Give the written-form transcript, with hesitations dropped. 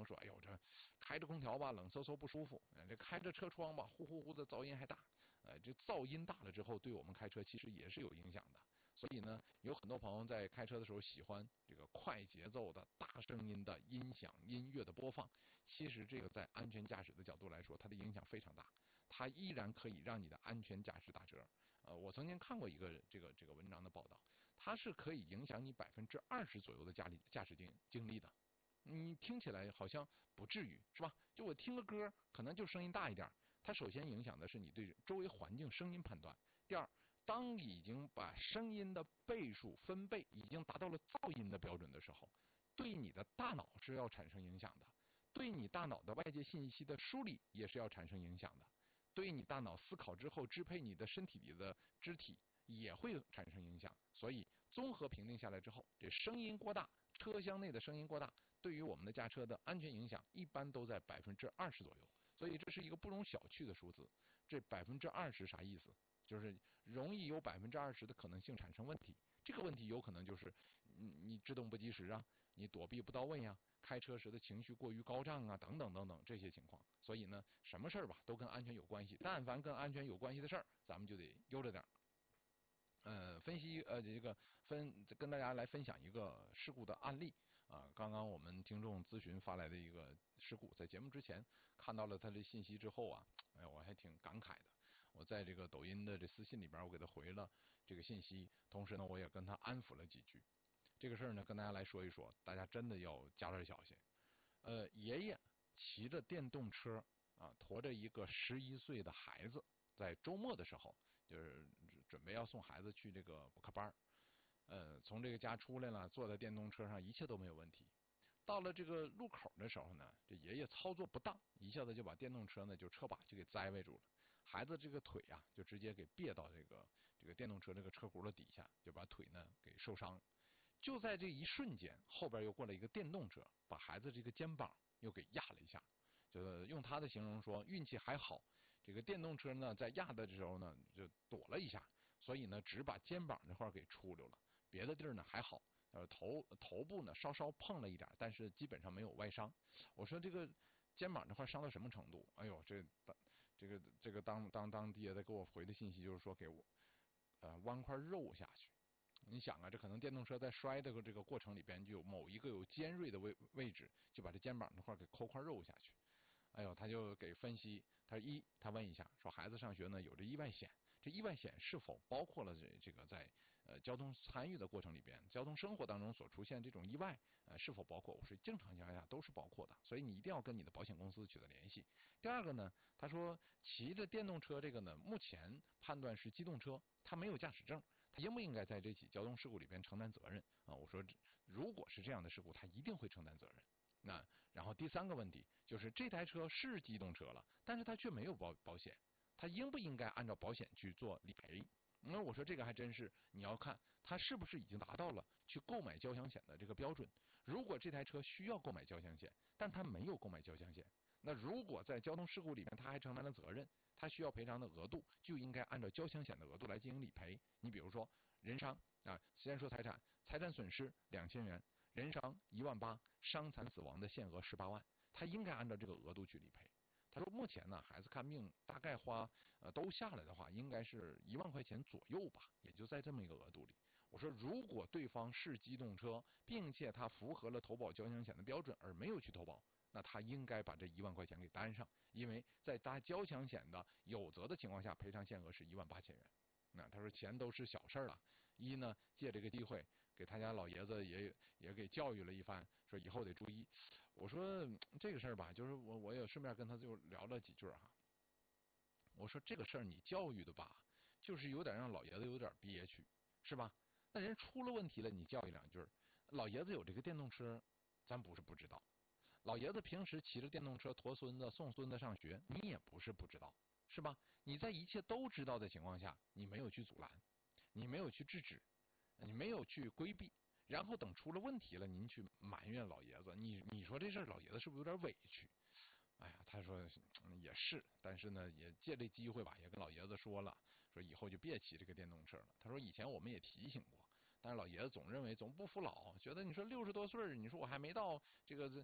说，哎呦，这开着空调吧，冷飕飕不舒服，这开着车窗吧，呼呼呼的噪音还大，这噪音大了之后，对我们开车其实也是有影响的。所以呢，有很多朋友在开车的时候喜欢这个快节奏的大声音的音响音乐的播放，其实这个在安全驾驶的角度来说，它的影响非常大，它依然可以让你的安全驾驶打折。我曾经看过一个这个文章的报道，它是可以影响你20%左右的驾驶经历的。你听起来好像不至于是吧？就我听个歌，可能就声音大一点，它首先影响的是你对周围环境声音判断。第二，当已经把声音的倍数分贝已经达到了噪音的标准的时候，对你的大脑是要产生影响的，对你大脑的外界信息的梳理也是要产生影响的，对你大脑思考之后支配你的身体里的肢体也会产生影响。所以综合评定下来之后，这声音过大，车厢内的声音过大，对于我们的驾车的安全影响一般都在20%左右。所以这是一个不容小觑的数字。这20%啥意思？就是容易有20%的可能性产生问题。这个问题有可能就是你制动不及时啊，你躲避不到位啊，开车时的情绪过于高涨啊，等等等等这些情况。所以呢，什么事儿吧都跟安全有关系，但凡跟安全有关系的事儿，咱们就得悠着点。分析这个跟大家来分享一个事故的案例啊。刚刚我们听众咨询发来的一个事故，在节目之前看到了他的信息之后啊，我还挺感慨的。我在这个抖音的这私信里边，我给他回了这个信息，同时呢，我也跟他安抚了几句。这个事儿呢，跟大家来说一说，大家真的要加点小心。爷爷骑着电动车啊，驮着一个11岁的孩子。在周末的时候，就是准备要送孩子去这个补课班，从这个家出来了，坐在电动车上，一切都没有问题。到了这个路口的时候呢，这爷爷操作不当，一下子就把电动车呢就车把就给栽歪住了，孩子这个腿啊就直接给别到这个电动车这个车轱辘底下，就把腿呢给受伤。就在这一瞬间，后边又过来一个电动车，把孩子这个肩膀又给压了一下。就用他的形容说，运气还好，这个电动车呢在压的时候呢就躲了一下，所以呢只把肩膀这块给出溜了，别的地儿呢还好。头部呢稍稍碰了一点，但是基本上没有外伤。我说这个肩膀这块伤到什么程度？哎呦，这个当爹的给我回的信息就是说给我剜块肉下去。你想啊，这可能电动车在摔的这个过程里边，就有某一个有尖锐的位置，就把这肩膀这块给抠块肉下去。哎呦，他就给分析，他问一下，说孩子上学呢有这意外险，这意外险是否包括了这个在交通参与的过程里边，交通生活当中所出现这种意外是否包括？我说正常情况下都是包括的，所以你一定要跟你的保险公司取得联系。第二个呢，他说骑着电动车这个呢，目前判断是机动车，他没有驾驶证。他应不应该在这起交通事故里边承担责任啊？我说，如果是这样的事故，他一定会承担责任。那然后第三个问题就是这台车是机动车了，但是他却没有保险，他应不应该按照保险去做理赔？那我说这个还真是你要看他是不是已经达到了去购买交强险的这个标准。如果这台车需要购买交强险，但他没有购买交强险，那如果在交通事故里面他还承担了责任，他需要赔偿的额度就应该按照交强险的额度来进行理赔。你比如说人伤啊，先说财产损失2000元，人伤18000，伤残死亡的限额18万，他应该按照这个额度去理赔。他说目前呢，孩子看病大概花都下来的话，应该是1万块钱左右吧，也就在这么一个额度里。我说如果对方是机动车，并且他符合了投保交强险的标准而没有去投保，那他应该把这1万块钱给担上，因为在搭交强险的有责的情况下，赔偿限额是18000元。那他说钱都是小事了，呢借这个机会给他家老爷子也给教育了一番，说以后得注意。我说这个事儿吧，就是我也顺便跟他就聊了几句哈。我说这个事儿你教育的吧，就是有点让老爷子有点憋屈，是吧？那人出了问题了，你教育2句，老爷子有这个电动车，咱不是不知道。老爷子平时骑着电动车驮孙子送孙子上学，你也不是不知道。是吧？你在一切都知道的情况下，你没有去阻拦，你没有去制止，你没有去规避，然后等出了问题了，您去埋怨老爷子，你说这事儿老爷子是不是有点委屈？哎呀，他说也是，但是呢，也借这机会吧，也跟老爷子说了，说以后就别骑这个电动车了。他说以前我们也提醒过，但是老爷子总认为总不服老，觉得你说60多岁，你说我还没到这个